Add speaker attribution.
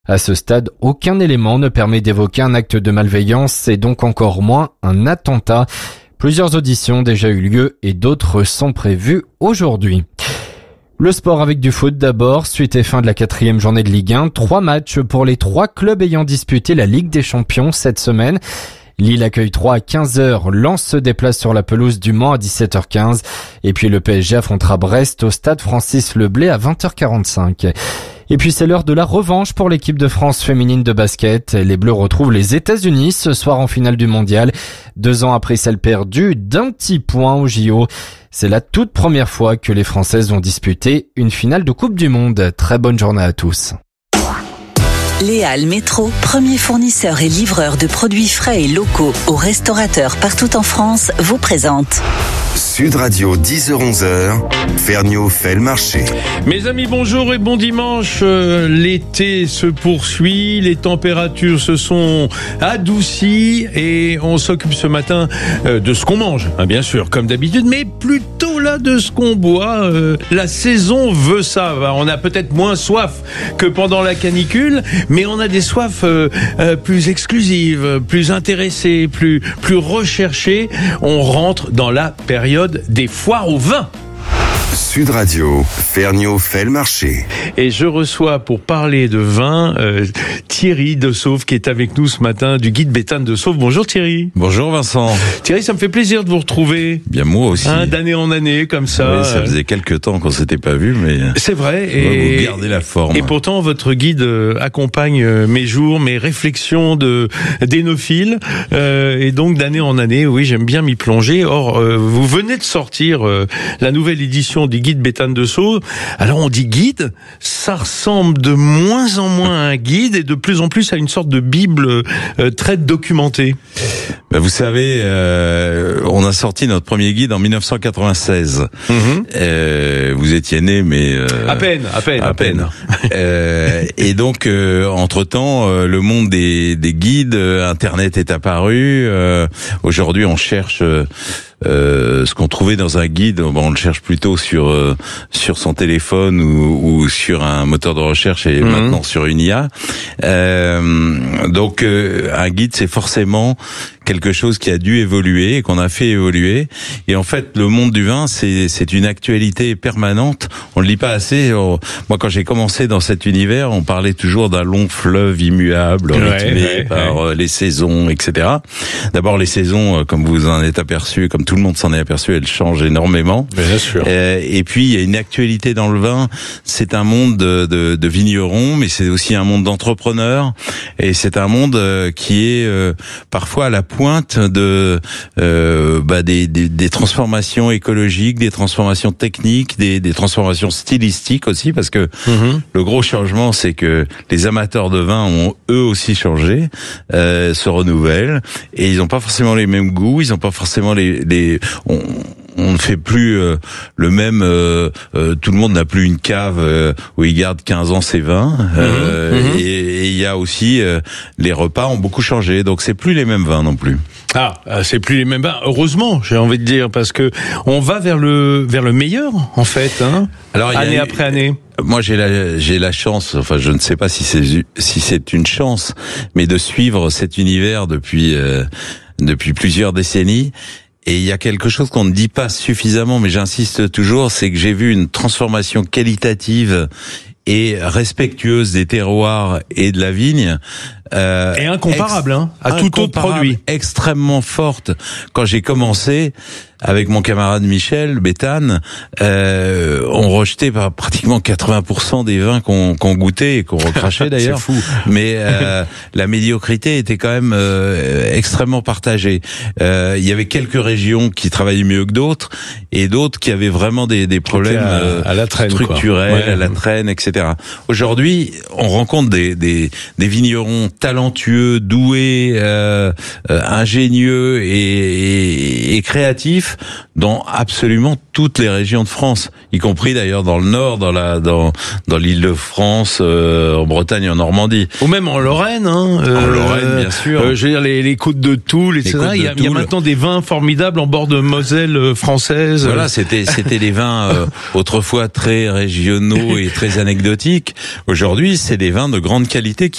Speaker 1: À ce stade, aucun élément ne permet d'évoquer un acte de malveillance et donc encore moins un attentat. Plusieurs auditions ont déjà eu lieu et d'autres sont prévues aujourd'hui. Le sport avec du foot d'abord, suite et fin de la 4e journée de Ligue 1, 3 matchs pour les 3 clubs ayant disputé la Ligue des Champions cette semaine. Lille accueille 3 à 15h, Lens se déplace sur la pelouse du Mans à 17h15 et puis le PSG affrontera Brest au stade Francis Leblay à 20h45. Et puis c'est l'heure de la revanche pour l'équipe de France féminine de basket. Les Bleus retrouvent les États-Unis ce soir en finale du mondial, 2 ans après celle perdue d'un petit point au JO. C'est la toute première fois que les Françaises ont disputé une finale de Coupe du Monde. Très bonne journée à tous.
Speaker 2: Les Halles Métro, premier fournisseur et livreur de produits frais et locaux aux restaurateurs partout en France, vous présente
Speaker 3: Sud Radio 10h-11h, Ferniaud fait le marché.
Speaker 4: Mes amis, bonjour et bon dimanche. L'été se poursuit, les températures se sont adoucies et on s'occupe ce matin de ce qu'on mange, bien sûr, comme d'habitude, mais plutôt là de ce qu'on boit. La saison veut ça. On a peut-être moins soif que pendant la canicule, mais on a des soifs plus exclusives, plus intéressées, plus recherchées. On rentre dans la période des foires au vin.
Speaker 3: Sud Radio, Ferniaud fait le marché.
Speaker 4: Et je reçois pour parler de vin Thierry de Sauve qui est avec nous ce matin du guide Béthane de Sauve. Bonjour Thierry.
Speaker 5: Bonjour Vincent.
Speaker 4: Thierry, ça me fait plaisir de vous retrouver.
Speaker 5: Bien moi aussi.
Speaker 4: D'année en année comme ça.
Speaker 5: Oui, ça faisait quelques temps qu'on s'était pas vu, mais
Speaker 4: c'est vrai.
Speaker 5: Et vous gardez la forme.
Speaker 4: Et pourtant votre guide accompagne mes jours, mes réflexions d'énophile. Et donc d'année en année, oui, j'aime bien m'y plonger. Or, vous venez de sortir la nouvelle édition du guide Béthane de Sauve. Alors on dit guide, ça ressemble de moins en moins à un guide et de plus en plus à une sorte de bible très documentée.
Speaker 5: Vous savez, on a sorti notre premier guide en 1996. Vous étiez né, mais
Speaker 4: à peine.
Speaker 5: Et donc, entre-temps, le monde des guides, Internet est apparu. Aujourd'hui, on cherche ce qu'on trouvait dans un guide. On le cherche plutôt sur son téléphone ou sur un moteur de recherche et maintenant sur une IA. Donc, un guide, c'est forcément quelque chose qui a dû évoluer et qu'on a fait évoluer. Et en fait, le monde du vin, c'est une actualité permanente. On le lit pas assez. Moi, quand j'ai commencé dans cet univers, on parlait toujours d'un long fleuve immuable, rythmé par les saisons, etc. D'abord, les saisons, comme vous en êtes aperçu, comme tout le monde s'en est aperçu, elles changent énormément.
Speaker 4: Bien sûr.
Speaker 5: Et puis, il y a une actualité dans le vin. C'est un monde de vignerons, mais c'est aussi un monde d'entrepreneurs. Et c'est un monde qui est parfois à la pointe de des transformations écologiques, des transformations techniques, des transformations stylistiques aussi, parce que le gros changement, c'est que les amateurs de vin ont eux aussi changé, se renouvellent, et ils n'ont pas forcément les mêmes goûts, ils n'ont pas forcément on ne fait plus le même. Tout le monde n'a plus une cave où il garde 15 ans ses vins. Et il y a aussi les repas ont beaucoup changé, donc c'est plus les mêmes vins non plus.
Speaker 4: C'est plus les mêmes vins. Heureusement, j'ai envie de dire, parce que on va vers le meilleur en fait. Alors année après année.
Speaker 5: Moi, j'ai la chance, enfin, je ne sais pas si c'est une chance, mais de suivre cet univers depuis plusieurs décennies. Et il y a quelque chose qu'on ne dit pas suffisamment, mais j'insiste toujours, c'est que j'ai vu une transformation qualitative et respectueuse des terroirs et de la vigne.
Speaker 4: Et incomparable, à tout autre produit.
Speaker 5: Extrêmement forte. Quand j'ai commencé avec mon camarade Michel Béthane, on rejetait pratiquement 80% des vins qu'on goûtait et qu'on recrachait d'ailleurs.
Speaker 4: C'est fou.
Speaker 5: Mais la médiocrité était quand même extrêmement partagée. Il y avait quelques régions qui travaillaient mieux que d'autres et d'autres qui avaient vraiment des problèmes
Speaker 4: à la traîne,
Speaker 5: structurels, à la traîne, etc. Aujourd'hui, on rencontre des vignerons talentueux, doués, ingénieux et créatifs dans absolument toutes les régions de France, y compris d'ailleurs dans le Nord, dans l'Île-de-France, en Bretagne, en Normandie.
Speaker 4: Ou même en Lorraine,
Speaker 5: en Lorraine, bien sûr.
Speaker 4: Je veux dire les côtes de Toul, etc. Il y a maintenant des vins formidables en bord de Moselle française.
Speaker 5: Voilà, c'était des vins autrefois très régionaux et très anecdotiques. Aujourd'hui, c'est des vins de grande qualité